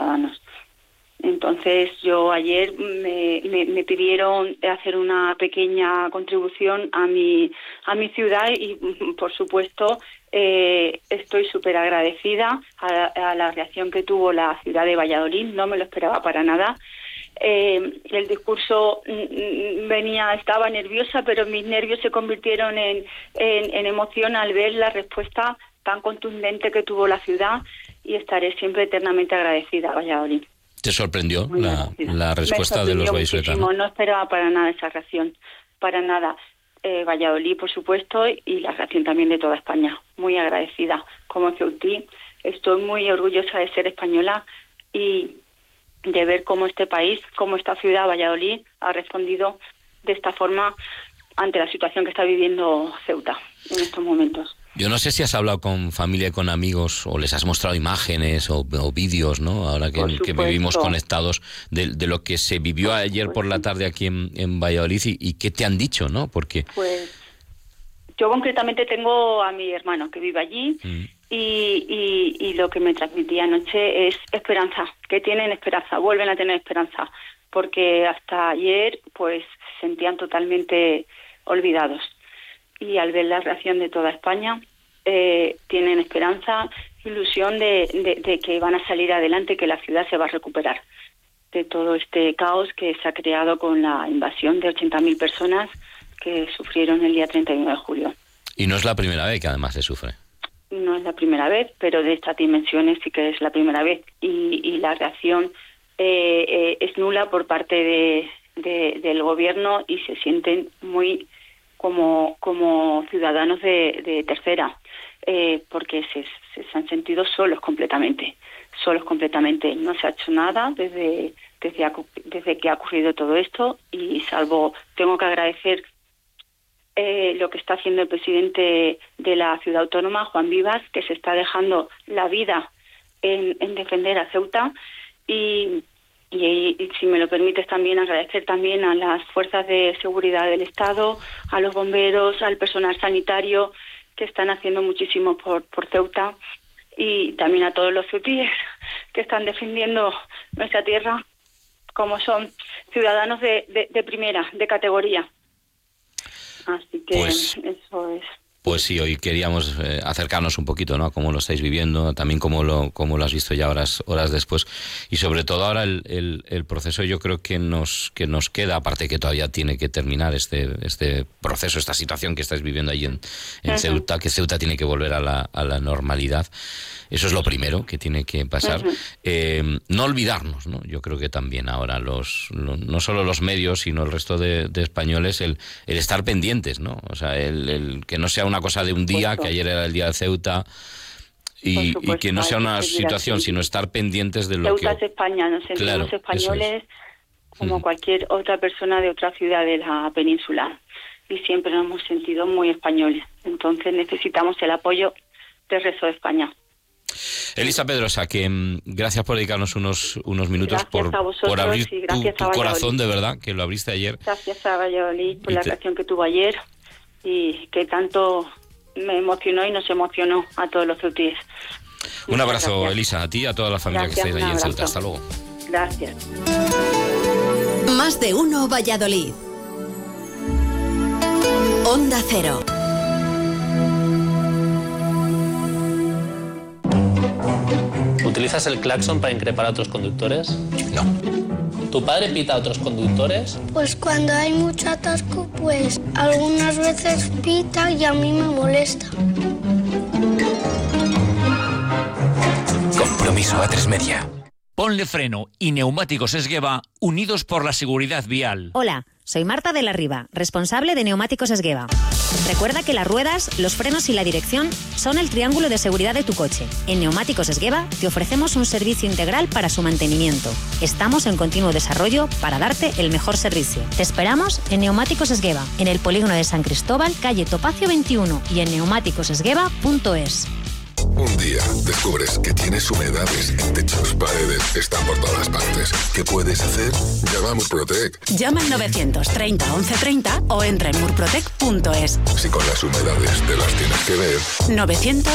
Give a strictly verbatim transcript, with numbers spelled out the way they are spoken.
ciudadanos. Entonces yo ayer me, me, me pidieron hacer una pequeña contribución a mi a mi ciudad y por supuesto eh, estoy súper agradecida a, a la reacción que tuvo la ciudad de Valladolid. No me lo esperaba para nada. Eh, el discurso mm, venía, estaba nerviosa, pero mis nervios se convirtieron en, en, en emoción al ver la respuesta tan contundente que tuvo la ciudad, y estaré siempre eternamente agradecida a Valladolid. ¿Te sorprendió la, la respuesta de los vallisoletanos? No esperaba para nada esa reacción, para nada. Eh, Valladolid, por supuesto, y la reacción también de toda España. Muy agradecida. Como ceutí, estoy muy orgullosa de ser española y de ver cómo este país, cómo esta ciudad, Valladolid, ha respondido de esta forma ante la situación que está viviendo Ceuta en estos momentos. Yo no sé si has hablado con familia y con amigos, o les has mostrado imágenes o, o vídeos, ¿no? Ahora que, que vivimos conectados, de, de lo que se vivió por ayer por la tarde aquí en, en Valladolid, y, y qué te han dicho, ¿no? Porque pues yo concretamente tengo a mi hermano que vive allí, mm. y, y, y lo que me transmitía anoche es esperanza, que tienen esperanza, vuelven a tener esperanza, porque hasta ayer pues se sentían totalmente olvidados. Y al ver la reacción de toda España, eh, tienen esperanza, ilusión de, de, de que van a salir adelante, que la ciudad se va a recuperar de todo este caos que se ha creado con la invasión de ochenta mil personas que sufrieron el día treinta y uno de julio. Y no es la primera vez que además se sufre. No es la primera vez, pero de estas dimensiones sí que es la primera vez. Y, y la reacción eh, eh, es nula por parte de, de, del gobierno, y se sienten muy... como como ciudadanos de, de tercera, eh, porque se, se han sentido solos completamente, solos completamente. No se ha hecho nada desde, desde, desde que ha ocurrido todo esto, y salvo, tengo que agradecer eh, lo que está haciendo el presidente de la ciudad autónoma, Juan Vivas, que se está dejando la vida en, en defender a Ceuta, y Y, y si me lo permites también agradecer también a las fuerzas de seguridad del Estado, a los bomberos, al personal sanitario, que están haciendo muchísimo por, por Ceuta, y también a todos los ceutíes que están defendiendo nuestra tierra, como son ciudadanos de, de, de primera, de categoría. Así que pues... eso es. Pues sí, hoy queríamos eh, acercarnos un poquito, ¿no?, a cómo lo estáis viviendo, también cómo lo cómo lo has visto ya horas horas después, y sobre todo ahora el, el, el proceso. Yo creo que nos que nos queda, aparte que todavía tiene que terminar este este proceso, esta situación que estáis viviendo ahí en, en uh-huh. Ceuta, que Ceuta tiene que volver a la a la normalidad. Eso es lo primero que tiene que pasar. Uh-huh. Eh, no olvidarnos, ¿no? Yo creo que también ahora los, los no solo los medios, sino el resto de, de españoles, el el estar pendientes, ¿no? O sea, el, el que no sea una cosa de un día, que ayer era el día de Ceuta, y, y que no sea una situación, sino estar pendientes de lo Ceuta que... Ceuta es España, nos sentimos claro, españoles es. como mm. cualquier otra persona de otra ciudad de la península, y siempre nos hemos sentido muy españoles. Entonces necesitamos el apoyo del resto de España. Elisa Pedrosa, que um, gracias por dedicarnos unos unos minutos, por, por abrir tu, tu corazón, de verdad, que lo abriste ayer. Gracias a Valladolid por y la te... reacción que tuvo ayer, y que tanto me emocionó y nos emocionó a todos los ceutíes. Un abrazo, gracias. Elisa, a ti y a toda la familia gracias, que estáis allí en Ceuta. Hasta luego. Gracias. Más de uno Valladolid. Onda Cero. ¿Utilizas el claxon para increpar a otros conductores? No. ¿Tu padre pita a otros conductores? Pues cuando hay mucho atasco, pues algunas veces pita y a mí me molesta. Compromiso A tres Media. Ponle Freno y Neumáticos Esgueva, unidos por la seguridad vial. Hola, soy Marta de la Riva, responsable de Neumáticos Esgueva. Recuerda que las ruedas, los frenos y la dirección son el triángulo de seguridad de tu coche. En Neumáticos Esgueva te ofrecemos un servicio integral para su mantenimiento. Estamos en continuo desarrollo para darte el mejor servicio. Te esperamos en Neumáticos Esgueva, en el polígono de San Cristóbal, calle Topacio veintiuno, y en neumáticos esgueva punto es. Un día descubres que tienes humedades en techos, paredes, están por todas partes. ¿Qué puedes hacer? Llama a Murprotec. Llama al novecientos treinta once treinta o entra en murprotec punto es. Si con las humedades te las tienes que ver. novecientos